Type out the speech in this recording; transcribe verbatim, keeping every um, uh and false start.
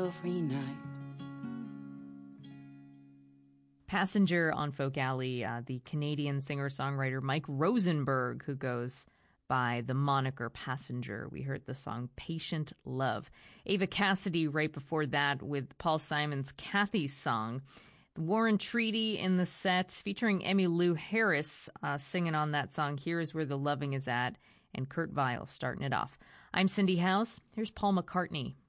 every night. Passenger on Folk Alley, uh, the Canadian singer-songwriter Mike Rosenberg, who goes by the moniker Passenger. We heard the song Patient Love. Ava Cassidy right before that with Paul Simon's Kathy's Song. The Warren Treaty in the set featuring Emmylou Harris uh, singing on that song. Here is Where the Loving Is At, and Kurt Vile starting it off. I'm Cindy House. Here's Paul McCartney.